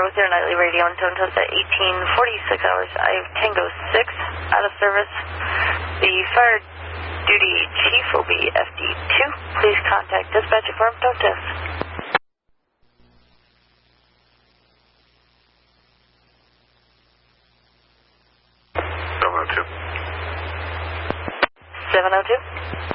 with your nightly radio and tone test at 18:46 hours. I have Tango 6 out of service. The fire duty chief will be FD2. Please contact dispatch and confirm tone test. 702. 702.